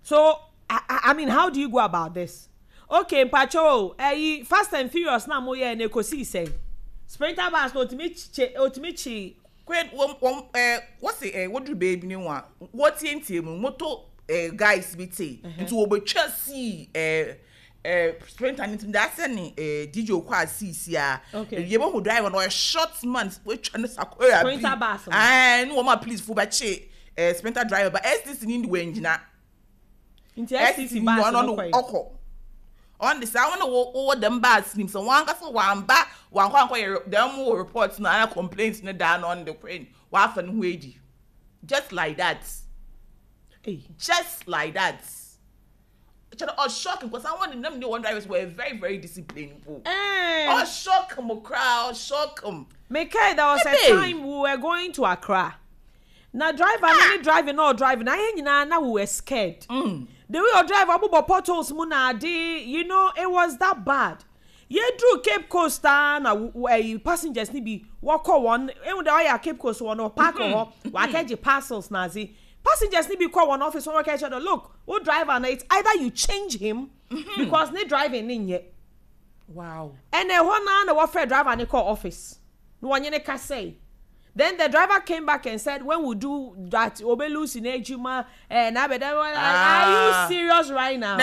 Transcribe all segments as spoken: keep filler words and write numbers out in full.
So I, I mean, how do you go about this? Okay, Pacho, eh, Fast and Furious na mo ye ne kosi say. Sprinter bus ultimate ultimate Queen one eh what's it eh what do baby no one? What enti mu moto eh guys bi te. Nti obetwa si eh eh Sprinter nti da se ni eh D J Okwa C a. Ye mo driver no short months we twa no sakoya bi. Sprinter bus. Ah no ma please fu ba che eh Sprinter driver but S T C ni we ngina. Nti S T C bus no okọ. On the sound of them bad slims, so one got for one back, one conquer them more reports, no other complaints, no down on the crane, waff and wagey. Just like that. Hey. Just like that. It's all shocking because I want to know one drivers were very, very disciplined. Eh. Oh, shock them, a crowd, shock them. Make there was a time we were going to Accra. Now, driver, ah. driving or driving, I ain't now we were scared. Mm. The way you drive abubo potholes munadi, you know, it was that bad. Ye drew Cape Coast na uh, passengers ni bi walk one, e wo da Cape Coast one or park or wa keje parcels nazi. Passengers ni bi call one office one catch look, who driver na it's either you change him mm-hmm. because ne driving in yet. Wow. And then one na na fair driver ni call office. No one ne ka say. Then the driver came back and said, when we do that, Obelus in Ejuma, and Abed, are you serious right now?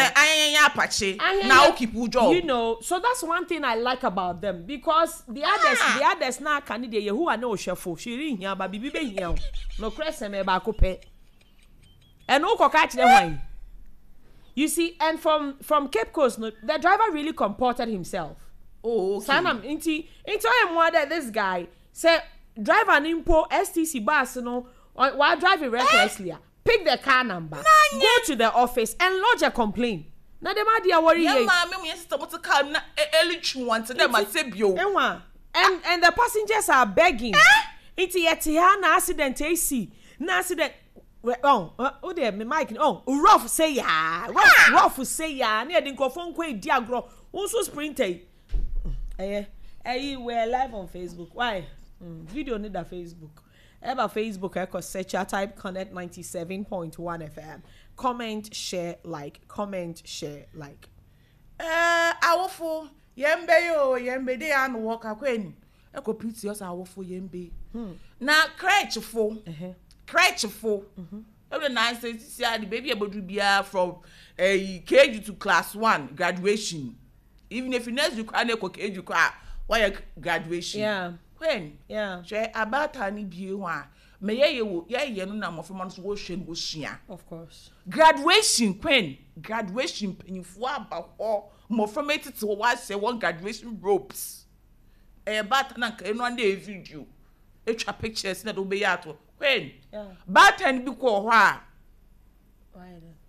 Now keep your job. You know, so that's one thing I like about them because the others, ah. the others now candidate who are no chef, she ring here, but be here. No crescent me back up. And no catch them wine. You see, and from from Cape Coast, no, the driver really comported himself. Oh, okay. Sanam, inti, inti him that this guy said. Drive an impo S T C bus no while driving recklessly. Eh? Pick the car number. Nanya. Go to the office and lodge a complaint. Na dem adia worry. Yeah, ma me me sister to car na early chu want them say bio. And and the passengers are begging. It's yet na accident A C. Na accident oh, oh there me mic oh, rough say ya. Rough rough say ya. Na dey phone ko di agro. Won so sprinter. Eh eh we are live on Facebook. Why? Mm, video need a Facebook. Ever Facebook echo search type Connect ninety-seven point one F M. Comment, share, like. Comment, share, like. Uh, awful. Yembe yo, yembe de an walk a queen. Echo pitios awful yembe. Hmm. Now, crutch full. Crutch full. Every nice say, see, the baby able to be from a K G to class one graduation. Even if you know you can't go K G, why graduation? Yeah. When yeah she about any be one may ye ye ye no na mo from so wo hwe no sua of course graduation when graduation penifo aba ho mo from it to what say one graduation ropes e about na ka eno na video e twa pictures na do be yato when yeah but and bi ko ho a why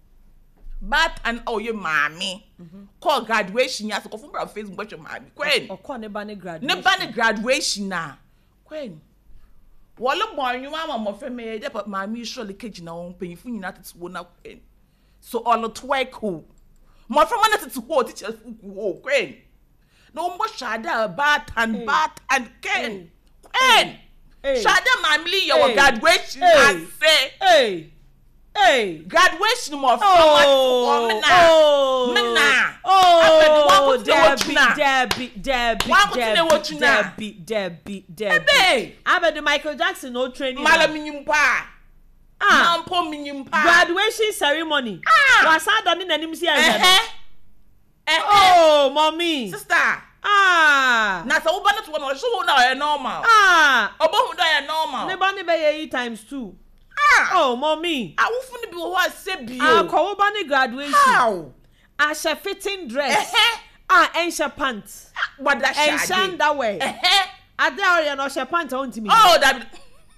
but and oh you mommy mm-hmm. Call graduation ya so ko from Facebook but your mommy when o call ne ba ne graduation ne ba ne graduation na when wole boy you mama mo fe me dey but mommy surely keji na won penyifu nyina tete wo na when so all twerk who mo from na tete wo teachers wo when no mo shada bat and hey. Bat and ken when hey. Shada mamli your hey. Graduation hey. I say hey hey, graduation more from oh, my oh, Mina. Oh, Debbie, Debbie, Debbie, Debbie, Debbie, Debbie, Debbie. I bet the Michael Jackson no training. Malaminyumpa. Ah, Mampo minyumpa. Graduation ceremony. Ah, was that done in the nimsi? Eh, eh. Oh, mommy, sister. Ah, na so ubana to one so na normal. Ah, obo hu da normal. Ne ba ne be eight times two. Ah. Oh, mommy. I will find be what say bio. Ah, ko ba ne graduation. How? A she fitting dress. Ah, and she pants. What that she? And she that way. Eh. Ade ori no she pants on to me. Oh, that.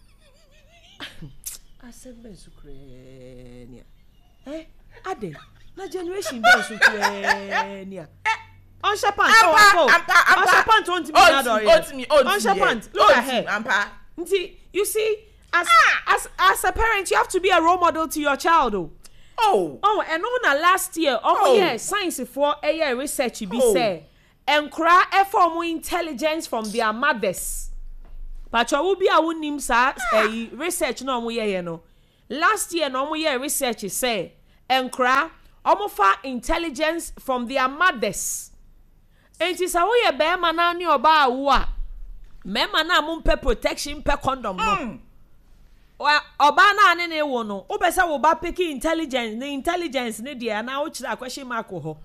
I said be sukrenia. Eh? Ade. Na generation be sukrenia. On she pants. Oh, oh. On she pants on to me na do. On she pants. Look at her. Ampa. You see, as ah. as as a parent, you have to be a role model to your child. Oh, oh, oh and on last year, oh, oh. yeah, science for a year research be oh. say, and cry a form of intelligence from their mothers. But you will be a winning sa a research no more year no. Last year no more year research say enkra omo fa intelligence from their mothers enti sa wo ye be ma na ni oba awu a me ma na mo pe protection pe condom no oba na ane ne wo no wo be sa wo ba pick intelligence ne intelligence ne dia na wo kira question mark ho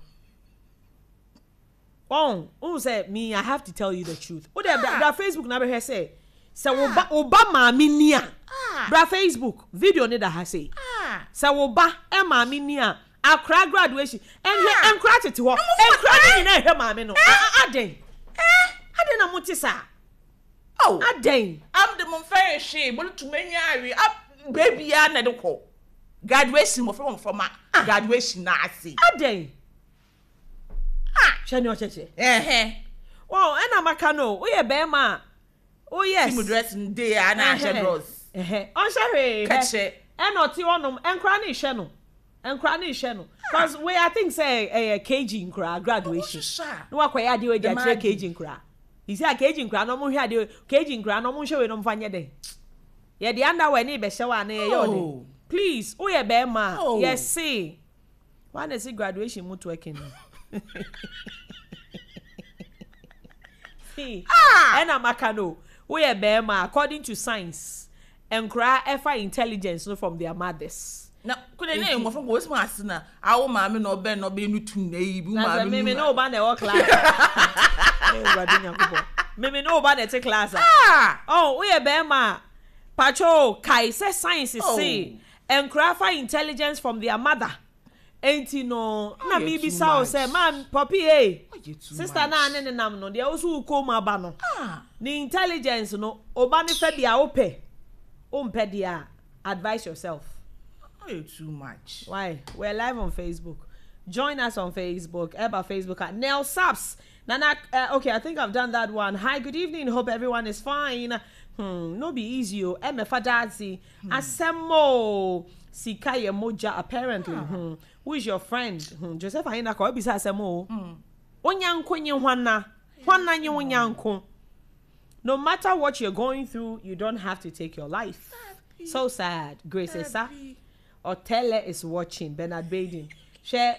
oh who say me I have to tell you the truth wo dey bra Facebook na be he say say wo ba wo ba ma mi ni a bra Facebook video ne da ha say say wo ba e ma mi ni a akra graduation and and kra tete ho and kra ni na hwe ma mi no aden aden na mutisa oh aden am de mon fair she mo to menya awi up baby ya na de ko graduation mo from from graduation na ase aden ah shani o cheche eh eh wow ena maka no wo ye be ma oh yes team dress dey na she bros eh on share kache ena oti onom enkra ni hwe no enkra ni hwe no cuz we I think say eh kg nkra graduation no akwaya de we ja kire kg nkra isi a kg nkra no mo hwe ade kg nkra no mo hwe we no mfanye den ye de underwear ni be hwe wa na ye yo please oh ye be ma yes see one is graduation mo to working see ena maka no oh ye be ma according to science enkra efa intelligence no from their mothers na kule na mo fun go we ma asina awo ma me no be no be nutu na yi bu ma me me no ba na wo class eh gbadu nyakobo me me no ba na te class ah oh we be ma pacho kai say science is say enkra fa intelligence from their mother enti no na me bi sa o say man poppy eh sister na ane ne nam no de wo su ko ma ba no ni intelligence no oba ne fa dia wo pe o mpe dia advise yourself. Oh, you're too much. Why? We're live on Facebook. Join us on Facebook. Eba Facebook at Nell Saps. Nana, uh, okay, I think I've done that one. Hi, good evening. Hope everyone is fine. Hmm, no be easy. Oh, Eme Fadazi. Asemo. Sikaye Moja, apparently. Hmm. Who is your friend? Hmm. Joseph Aina ko bisa Asemo. Hmm. Onyanko nye wana. Wana nye onyanko. No matter what you're going through, you don't have to take your life. So sad. Grace Esa. Otele is watching. Bernard Baden. Share.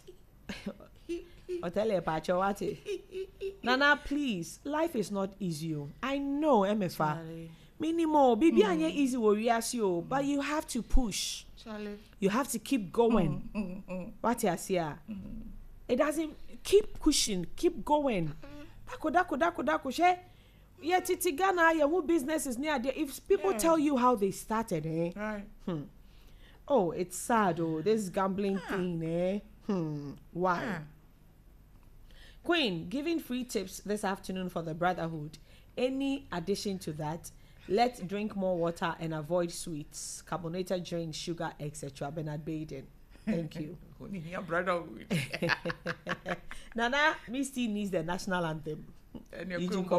Otele Pachawati. Nana, please. Life is not easy. I know, M F A. Minimo. Baby, mm. anye easy warriors you, mm. but you have to push. Charlie. You have to keep going. Mm, mm, mm. What you see? Mm. It doesn't keep pushing. Keep going. Dako dako dako dako. Share. Yeah, Titi Ghana, yeah, who business is near there. If people yeah. tell you how they started, eh? Right. Hmm. Oh, it's sad, oh, this gambling yeah. thing, eh? Hmm. Why? Yeah. Queen, giving free tips this afternoon for the brotherhood. Any addition to that? Let's drink more water and avoid sweets, carbonated drinks, sugar, et cetera. Bernard Baden. Thank you. Brotherhood. Nana, me still needs the national anthem. We're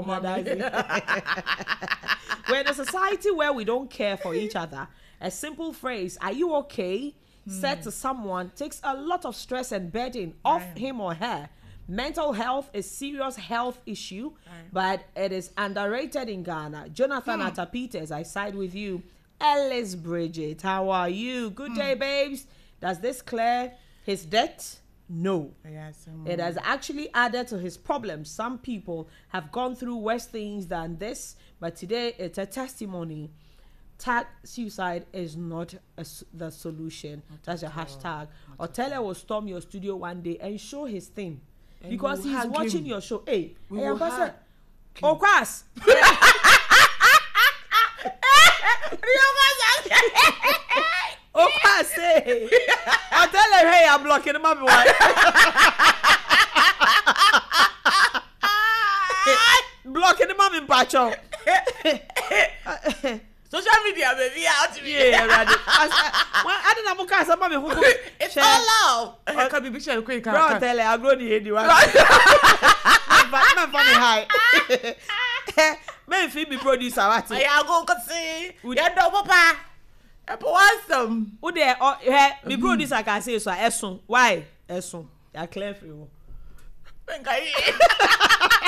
in a society where we don't care for each other. A simple phrase, "Are you okay?" Mm. said to someone takes a lot of stress and burden off right. him or her. Mental health is a serious health issue, right. but it is underrated in Ghana. Jonathan mm. Atta Peters, I side with you. Ellis Bridget, how are you? Good mm. day, babes. Does this clear his debt? No. Yes, it has actually added to his problems. Some people have gone through worse things than this, but today it's a testimony. Tag suicide is not a, the solution. Not That's a hashtag. Otele will storm your studio one day and show his thing. And because he's watching him. your show. Hey, we hey, will oh, class. Oh, class, say. I'll tell her, hey, I'm blocking him up. Blocking him up in Pacho. Social media, baby, out to me. Yeah, right. I don't know what I'm going to It's all love. I can't be picture quick. Bro, tell her, I'll go to the one. Man, funny high. Man, feed me producer. What? I go to see. You know, Papa. Awesome. Who there? Oh, hey, me producer can say so. Esun. Why? Esun. You're clear for you.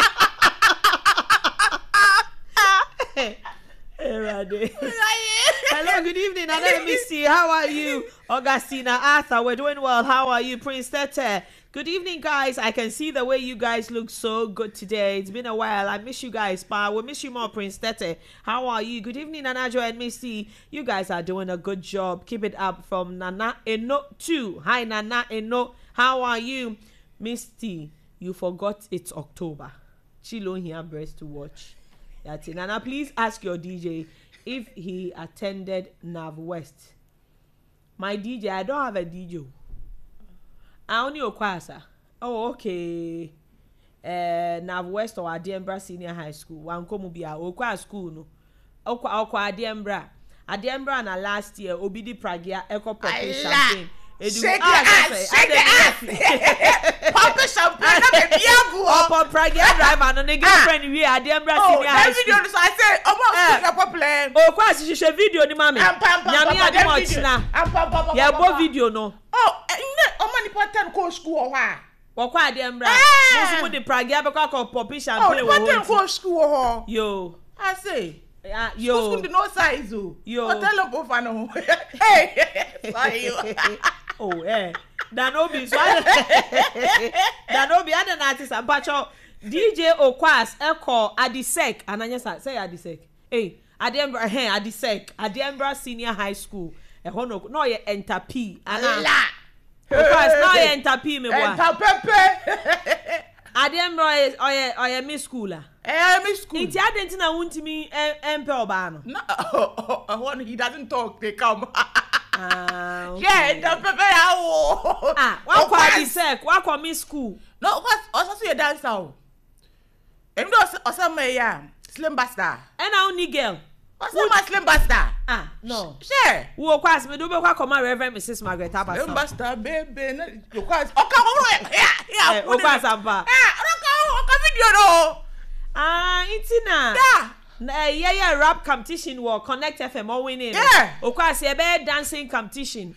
Hey, Rade. Hello, good evening, Nana. Let me see. How are you? Augustina Arthur, we're doing well. How are you, Prince Tete? Good evening, guys. I can see the way you guys look so good today. It's been a while. I miss you guys, pa. We'll miss you more, Prince Tete. How are you? Good evening, Nanajo and Missy. You guys are doing a good job. Keep it up from Nana Eno too. Hi, Nana Eno. How are you? Misty, you forgot it's October. Chilo here, breast to watch. That's it. Nana, please ask your D J if he attended Nav West. My D J, I don't have a D J. I only Okwasa. Oh, okay. Uh, Nav West or Adiembra Senior High School. One Komubia, Okwa School, no. Okwa Okwa Adiembra. Adiembra na last year, Obidi Pragia, Echo Pop Champagne. Shake your ass, shake your ass. Pop champagne, na baby abu. Pop Pragia driver, no nigga friend we Adiembra Senior High School. Oh, that video, so I say, almost a problem. Okwa shishe video ni mami. Nyami adi mo china. Ya bo video no. Oh, Omani pattern ko school or why? Wakwa Adiembra. Musu de Pragia because ko pop champagne. Oh, pattern ko school or yo. I say. Uh, yo. School no size oh. Yo. Hotel up over no. Hey. Sorry. Oh, eh. Danobi, so Danobi, other artist and Pacho D J Okwas Echo Adisek, and I just say Adisek. Hey, Adiembra, hey, Adisek, Adiembra Senior High School. A hono, no, ye enter P. Anna. Okwas, no, ye enter P, me boy. Enter Pepe. Adiembra is, or ye, or ye miss schooler. Eh, miss school. It's Adentina won't me, Emperor Obano. No, he doesn't talk, they come. Ah, okay. Yeah, the Pepe. Ah, what kwa Adisek, what kwa miss school? No, what? Also, see a dancer. Em do also me ya Slim Basta. And I only girl. Also my Slim Basta. Ah, no. Share. Wo kwas me do be kwa koma Reverend Missus Margaret Abasa. Slim Basta baby na you kwas. Oka wo ya. Yeah. O kwas ampa. Ah, oka oka video no. Ah, itina. Yeah. Na yeah yeah rap competition wo Connect F M all winning. Yeah. O kwas e be dancing competition.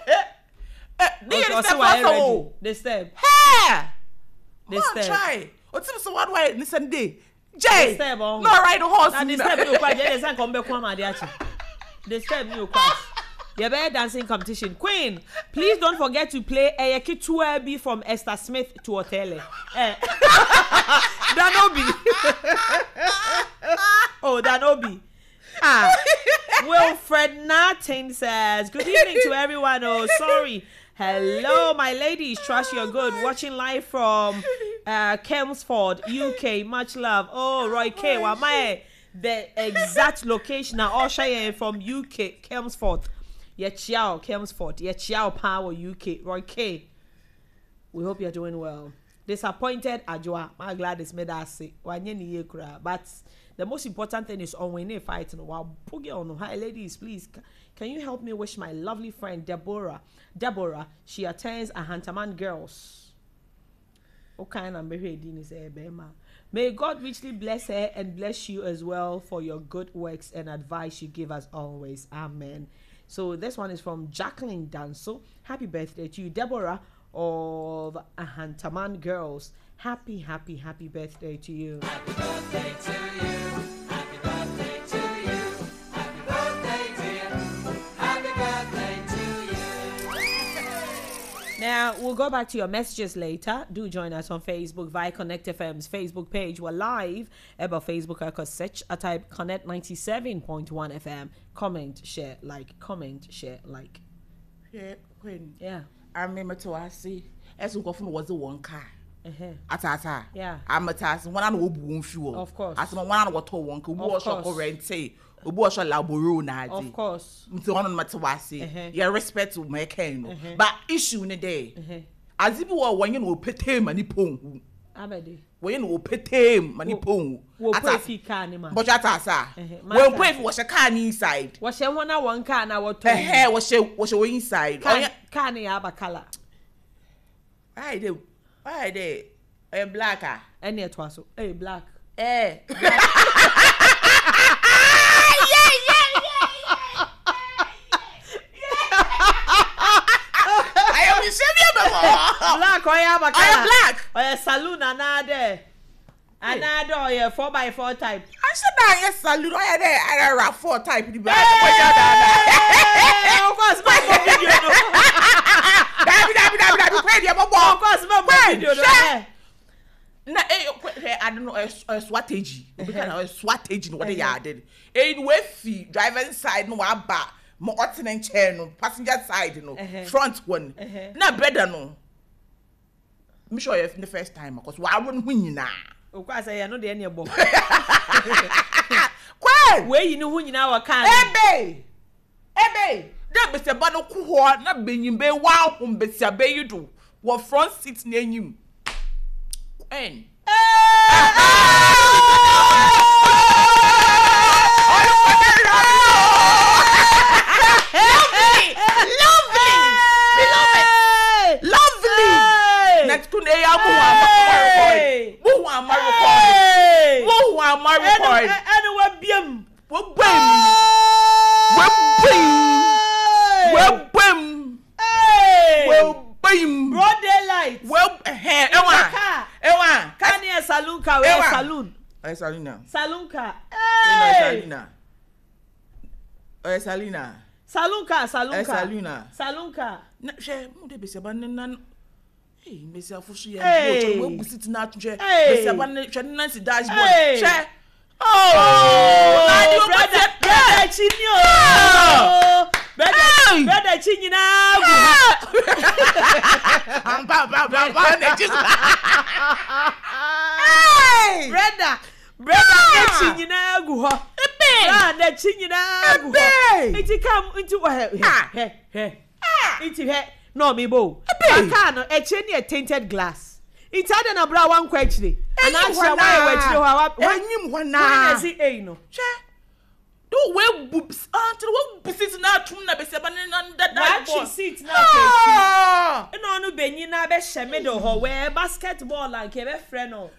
Eh, do you step also? The step. Hey. The step. Try. O tim so what way listen day. Jay. The step on. No ride the horse. Na the step you kwas dey say come be kwa ma dey achi. The step you kwas. You better dancing competition. Queen, please don't forget to play Eyeki Tuebi from Esther Smith to Otele. Eh. Danobi. Oh, Danobi. Ah. Wilfred Nartin says, good evening to everyone. Oh, sorry. Hello, my ladies. Trust you're good. Watching live from uh, Chelmsford, U K. Much love. Oh, Roy K. Wamae. The exact location now. All Cheyenne from U K, Chelmsford. Yechiao, Chelmsford. Yechiao Power, U K. Roy K. We hope you're doing well. Disappointed Ajwa. I'm glad it's made us sick. But the most important thing is on winning fight. Wow, hi ladies, please. Can you help me wish my lovely friend Deborah? Deborah, she attends a Hunterman Girls. Okay, I'm very May God richly bless her and bless you as well for your good works and advice you give us always. Amen. So this one is from Jacqueline Danso. Happy birthday to you, Deborah of Hunterman Girls. Happy, happy, happy birthday to you. Happy birthday to you. Happy birthday to you. Happy birthday, dear. Happy birthday to you. Now, we'll go back to your messages later. Do join us on Facebook via Connect F M's Facebook page. We're live about Facebook. I could search a type Connect ninety-seven point one F M. Comment, share, like. Comment, share, like. Yeah, Queen. Yeah. I remember to I see as we go from was the one car. Uh-huh. Atata. Yeah. I'm a task one I know who fuel. Of course. As one I got to one who was a course. rente. Who was a laboro na. Of course. To one matter what I say. Uh-huh. Yeah, respect to my cane. Uh-huh. But issue in the day. Uh-huh. As if you were when you know pet him and pong. Abedi. When you know pet him and pong. Wo pray fi car ni ma. But atasa. Uh-huh. When pray for was a car inside. Wa she wana one car na wo to. Her hair was she was she inside. Car car ni aba color. Why they? Why they? A blacker. Any at was so. Hey, black. Eh. Black. Yeah, yeah, yeah, yeah. I am in Serbia before. Black or aba I color. am black. Or a saloon another. Another or a four by four type. I said that yes salute. I had a rap four type the bag. Of course, my video. Dabi dabi dabi dabi kwedi e bobo. Of course, my video. Na eh I don't know a strategy. We can a strategy no what they are did. Eh we fi driver side no wa ba. Mo otinen chair no passenger side no front one. Na better no. Me sure you the first time because wa won hu nyina. Of course, I know the any abo. Kwen, we you know hu nyina wa kan. Ebe. Ebe. Da be se ba no ku ho na benyim be wa hom be sia be yido. Wo front seat na enyim. Kwen. Next to the yamu amaro boy. Wo amaro boy. Wo amaro boy. Anyway, biam. Wo bem. Wo bem. Wo bem. Wo bem. Broad daylight. Wo eh ewa. Ewa. Kani saloon ka we saloon. Eh Salina. Saloon ka. Eh Salina. Eh Salina. Saloon ka, saloon ka. Eh Salina. Saloon ka. Na she mu de be se ba nan. Hey, Messi Afusu ya Hey. wo sit na tuje. Hey. Messi abane hwe Nancy dashboard. Hey. She. Oh, na di o brother, brother. brother Chinyo. Brother, Hey. brother Chinyina. Am ba ba ba ba na just. Hey. Brother, brother Chinyina gu ho. Brother Chinyina gu ho. Iti kam iti wa he he he. Iti he no me bo. Aka no e che ne tainted glass. Iti ada na bra wan kwa chire. Ana hwa wa wa chire wa. Enyim hwa na. Na si e no. Che. Do we boops until we busit na tum na be se ba na that Watch that. seat na Ah. e no no benyi na be hye me do ho we basketball and ke be frɛ no.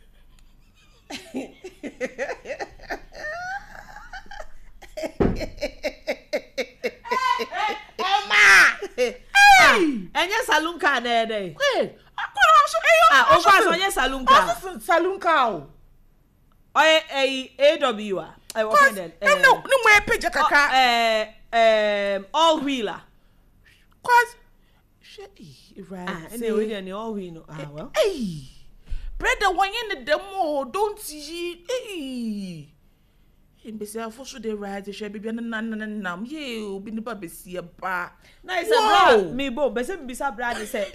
Enye saloon car na dey. Hey, akwara so eyo. Ah, o kwa so enye saloon car. Aso saloon car. Oye eh A W ah. I work in there. No, no, no more page kaka. Eh um all wheeler. Cause she right. Ah, and we dey all wheel. Ah, well. Hey. Brother, when you in the demo, don't see. Hey. Mbese afoso de ride she bibia na na na nam ye obi ni ba besia ba Nice bra me bo be se mbisa bra de say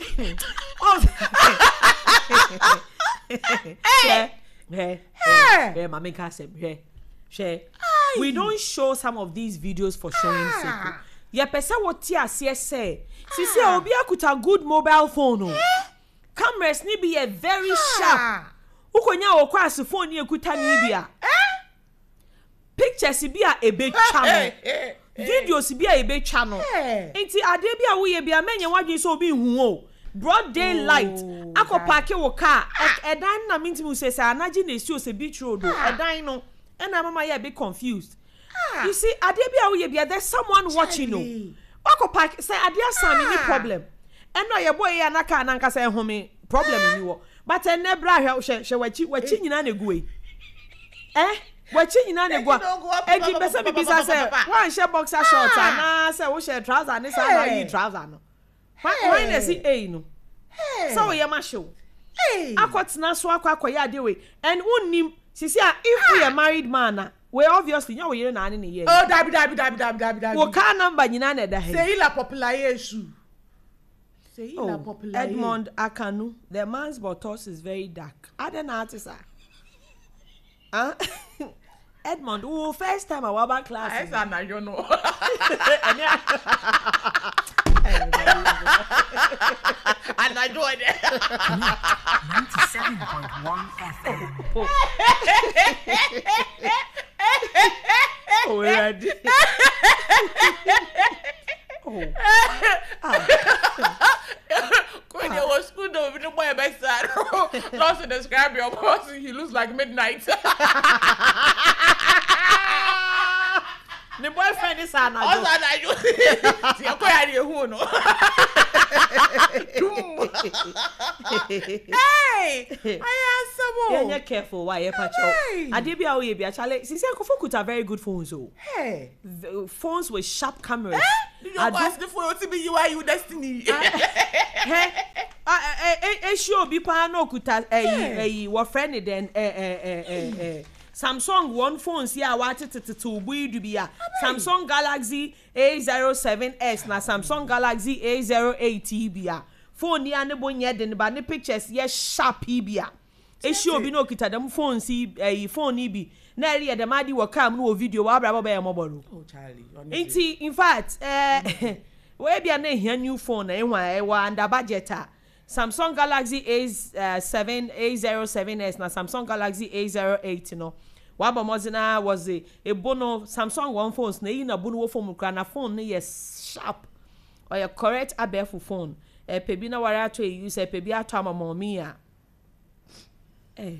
hey hey hey mama ka say hey she we don't show some of these videos for showing sake ye pesa what ase say sisi obi akuta good mobile phone o cameras ni be a very sharp ukonya wo kwa as phone ni ekuta ni bia pictures bi a ebe channel videos bi a ebe channel enti ade bi a wo ye bia menye wadwen so obi hu o broad daylight akopake wo car edan na mintimu say say anaji na esi o se beach road o edan no e na mama ye be confused you see ade bi a wo ye bia there's someone watching o akopake say ade asami ni problem e no ye boy ye anaka ananka say home problem ni wo but e ne bra hwe hwe wachi wachi nyina na egu e eh wachi nyina na egu edi bese bibisa say wan share boxer shorts na say wo share trouser ni say na yi trouser no why na see eh no so we ma show eh akotena so akwakoya ade we and unnim sisi a if we are married man na we obviously you we na ane ne ye oh dabi dabi dabi dabi dabi dabi wo car number nyina na da he say la popular issue say la popular Edmond Akanu the man's botos is very dark adan artist ah Edmond who first time I was back class I say na you know and I joined it ninety-seven point one F M. oh ready oh when you was school though the boy be sad lost to describe your boss he looks like midnight the boyfriend is an also na you see ko ya dey hu no Hey, I am Yeah, some careful. Why, Pacho? Hey. I did be away, be actually. Since I could have very good phones, oh, Hey. The phones with sharp cameras. You I know what's the phone to be you are you destiny. Hey, I, I, I, sure be pa no kuta. Eh, eh, what friend then? Eh, eh, eh, eh, eh. Samsung one phones here. What it to to we do be ya? Samsung Galaxy A zero seven S na Samsung Galaxy A zero eight be ya. Phone ya ne bonye den ba ne pictures ye sharp be ya. E sure be no kuta dem phone si eh phone ni bi. Na area dem adi wo cam no video wa bra ba ya mobile. Oh Charlie. Inti in fact eh we bia na ehia new phone na ehwa e wa under budget a Samsung Galaxy A seven A zero seven S na Samsung Galaxy A zero eight no wa ba mozina was a bono Samsung one phones na yi na bono wo phone kra na phone no yes sharp or your correct abeful phone e pe bi na wara to e use e pe bi ato amamo mi a eh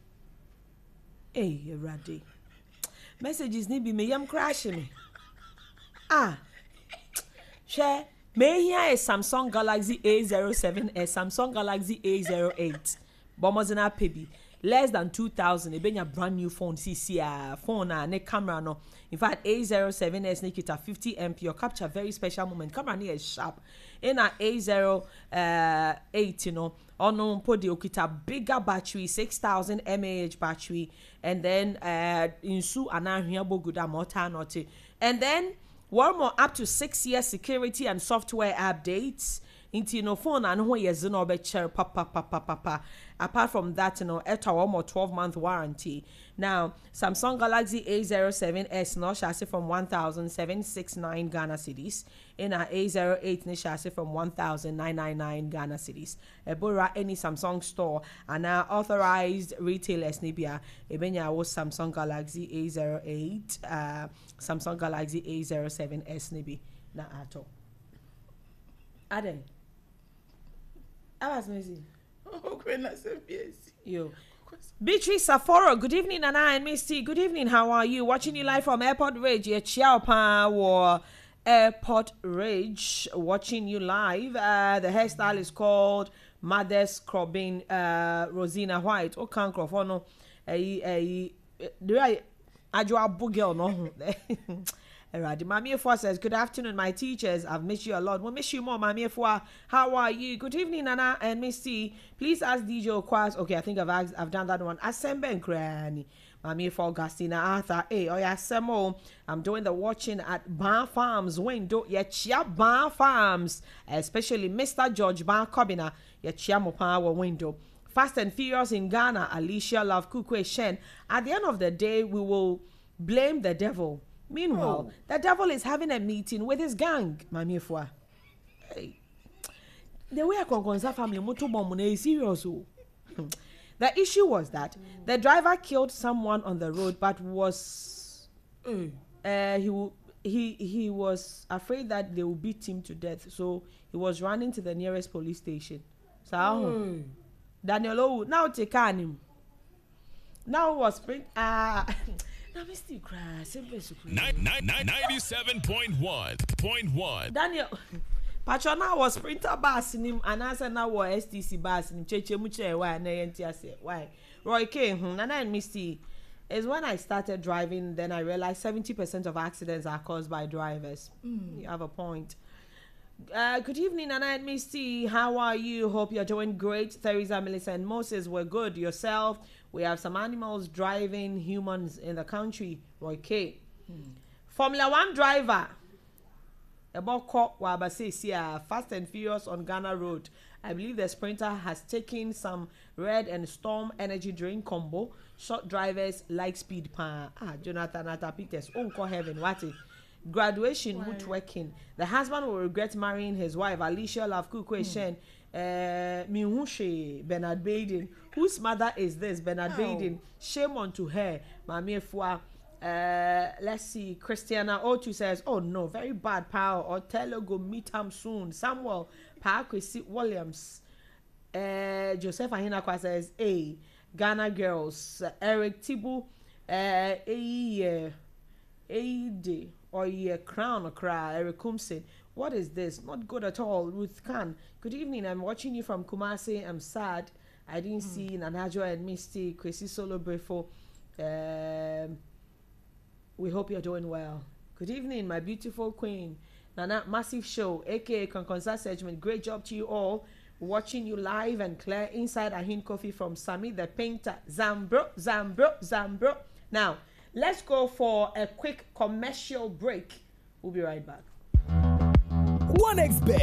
eh erade messages ni bi me yam crash me ah share may here is Samsung Galaxy A zero seven S Samsung Galaxy A zero eight bomozina pebi less than two thousand e benya brand new phone C C a phone na ne camera no in fact A zero seven S nikita fifty megapixels your capture very special moment camera ni is sharp in a A zero eight you know ono podi okita bigger battery six thousand milliamp hour battery and then uh insu anahia boguda mota not and then one more up to six years security and software updates into no phone and who is no be chair papa papa papa apart from that you know at one more twelve month warranty now Samsung Galaxy A zero seven S no chassis from one thousand seven hundred sixty-nine Ghana cedis in a A zero eight ni chassis from one thousand nine hundred ninety-nine Ghana cedis ebora any Samsung store and now authorized retailers nibia ebenya was Samsung Galaxy A zero eight uh Samsung Galaxy A zero seven S nibi na ato Aden I was missing. Oh, goodness, yes. Yo. Beatrice Saforo, good evening, Nana and Misty. Good evening, how are you? Watching you live from Airport Ridge. Yeah, Chiao Pa or Airport Ridge. Watching you live. Uh, the hairstyle is called Mother's Crobin uh, Rosina White. Oh, can't crop. Oh, no. Eh, eh, do I? I do a boogie no. Alright, Mami Efua says, good afternoon, my teachers. I've missed you a lot. We'll miss you more, Mami Efua. How are you? Good evening, Nana and Misty. Please ask D J Okwas. Okay, I think I've asked, I've done that one. Asembe and Krani. Mami Efua, Augustina Arthur. Hey, oh yeah, Semo. I'm doing the watching at Bar Farms window. Yeah, Chia Bar Farms. Especially Mister George Bar Kobina. Yeah, Chia Mopa window. Fast and Furious in Ghana. Alicia Love Kukwe Shen. At the end of the day, we will blame the devil. Meanwhile, oh. the devil is having a meeting with his gang, Mami Efua. Hey. The way I can family motor bomb is serious. The issue was that the driver killed someone on the road, but was mm. uh, he he he was afraid that they would beat him to death, so he was running to the nearest police station. So mm. Daniel O now take on him. Now was spring ah. ninety-seven point one point one Daniel Patrona was sprinter bus in him and answer now was S T C bus in Cheche Muche why na yentiase why Roy K hmm Nana and Misty is when I started driving then I realized seventy percent of accidents are caused by drivers. Mm. You have a point. Uh, good evening, Nana and Misty. How are you? Hope you're doing great. Theresa, Melissa, and Moses were good. Yourself? We have some animals driving humans in the country. Roy K. Hmm. Formula One driver. About caught Wabasisia, Fast and Furious on Ghana Road. I believe the sprinter has taken some Red and Storm energy drink combo. Short drivers like speed pa. Ah, Jonathan Atta Peters. Uncle Heaven. What it? Graduation woodworking. The husband will regret marrying his wife Alicia Love Kukwe Shen. Uh, Mihushe Bernard Baden. Whose mother is this? Bernard oh. Baden. Shame unto her. Mami Efua. Uh, let's see. Christiana Otu says, oh no, very bad power. Othello go meet him soon. Samuel Parkwesi Williams. Uh, Joseph Ahinakwa says, hey, Ghana girls. Uh, Eric Tibu. Uh, a uh, A D. Or ye crown or cry, Eric Kumsin. What is this? Not good at all. Ruth Khan. Good evening. I'm watching you from Kumasi. I'm sad. I didn't mm. see Nanajo and Misty, Kwesi Solo Brefo. Um, we hope you're doing well. Good evening, my beautiful queen. Nana, massive show, aka Konkonsa Segment. Great job to you all. Watching you live and clear inside Ahin Coffee from Sami the painter. Zambro, Zambro, Zambro. Now, let's go for a quick commercial break. We'll be right back. OneXBet.